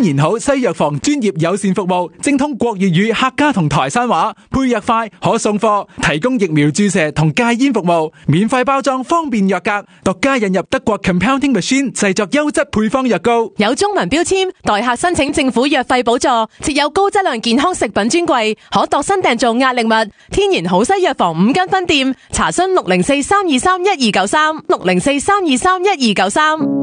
然好西藥房專業友善服務，精通國粵語、客家同台山話，配藥快，可送貨，提供疫苗注射同戒煙服務，免費包裝，方便藥格，獨家引入德國 Compounding Machine 製作優質配方藥膏， 有中文標籤，代客申請政府藥費補助，設有高質量健康食品專櫃，可度身訂造壓力物。天然好西藥房5間分店，查詢604-323-1293，604-323-1293。